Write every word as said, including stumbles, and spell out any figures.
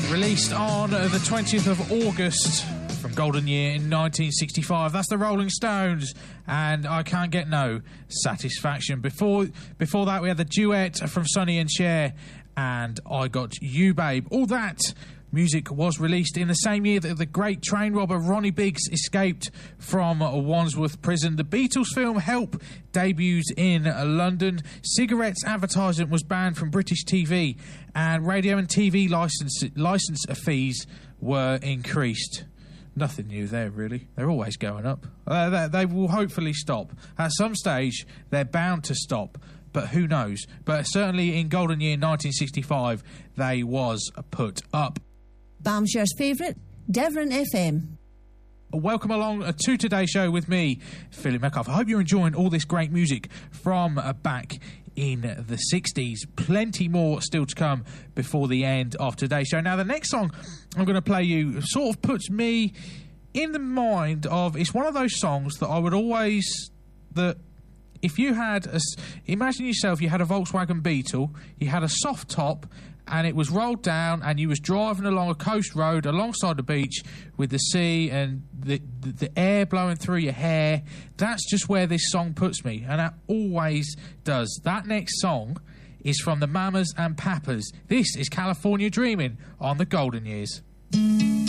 Released on the twentieth of August from Golden Year in nineteen sixty-five. That's the Rolling Stones, and I Can't Get No Satisfaction. Before before that, we had the duet from Sonny and Cher, and I Got You, Babe. All that music was released in the same year that the great train robber Ronnie Biggs escaped from Wandsworth Prison. The Beatles film Help debuted in London. Cigarettes advertising was banned from British T V, and radio and T V license license fees were increased. Nothing new there, really. They're always going up. Uh, they, they will hopefully stop. At some stage, they're bound to stop, but who knows? But certainly in Golden Year nineteen sixty-five, they was put up. Bamshire's favourite, Devon F M. Welcome along to today's show with me, Philip Metcalf. I hope you're enjoying all this great music from uh, back in the sixties. Plenty more still to come before the end of today's show. Now, the next song I'm going to play you sort of puts me in the mind of... It's one of those songs that I would always... that if you had... a, imagine yourself, you had a Volkswagen Beetle, you had a soft top, and it was rolled down, and you was driving along a coast road alongside the beach with the sea and the, the, the air blowing through your hair. That's just where this song puts me, and that always does. That next song is from the Mamas and Papas. This is California Dreamin' on the Golden Years.